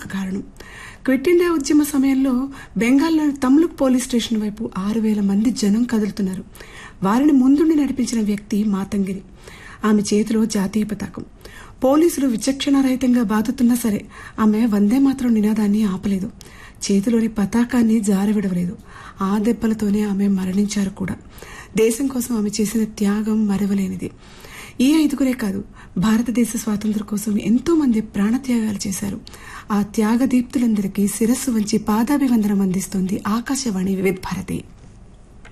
కారణం. Quit India ఉద్యమ సమయంలో బెంగాల్లోని తమ్లుక్ పోలీస్ స్టేషన్ వైపు 6,000 మంది జనం కదులుతున్నారు. వారిని ముందుండి నడిపించిన వ్యక్తి మాతంగిరి. ఆమె చేతిలో జాతీయ పతాకం. పోలీసులు విచక్షణారహితంగా బాదుతున్నా సరే ఆమె వందే మాత్రం నినాదాన్ని ఆపలేదు. చేతిలోని పతాకాన్ని జారవిడవలేదు. ఆ దెబ్బలతోనే ఆమె మరణించారు కూడా. దేశం కోసం ఆమె చేసిన త్యాగం మరవలేనిది. ఈ 5గురే కాదు, భారతదేశ స్వాతంత్ర్యం కోసం ఎంతో మంది ప్రాణత్యాగాలు చేశారు. ఆ త్యాగదీప్తులందరికీ శిరస్సు వంచి పాదాభివందనం అందిస్తోంది ఆకాశవాణి వివిధ భారతి.